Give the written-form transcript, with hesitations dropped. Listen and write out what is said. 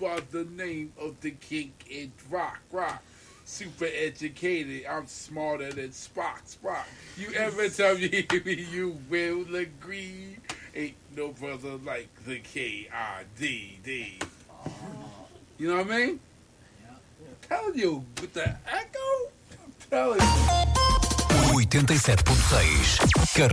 about the name of the king in rock. Super educated, I'm smarter than Spock. You ever tell me you will agree? Ain't no brother like the KIDD. You know what I mean? I'm telling you, with the echo, I'm telling you. 87.6